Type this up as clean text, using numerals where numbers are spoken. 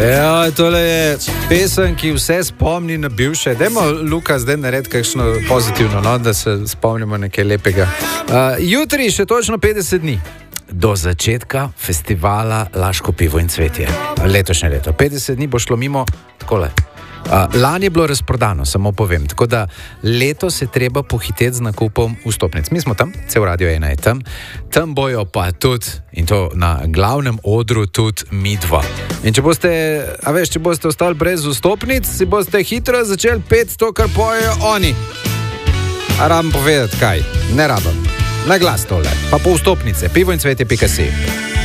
Ja, tole je pesem, ki vse spomni na bivše. Dajmo, Luka, zdaj narediti kakšno pozitivno, no, da se spomnimo nekaj lepega. Jutri še točno 50 dni do začetka festivala Laško pivo in cvetje. Letošnje leto. 50 dni bo šlo mimo takole. Lani je bilo razprodano, samo povem. Tako da letos je treba pohiteti z nakupom vstopnic. Mi smo tam, cel Radio 1 je tam. Tam bojo pa tudi, in to na glavnem odru, tudi mi dva. In če boste, če boste ostali brez vstopnic, si boste hitro začeli peti to, kar pojejo oni. A rabim povedati kaj? Ne rabim. Na glas tole. Pa po vstopnice. pivoincvetje.si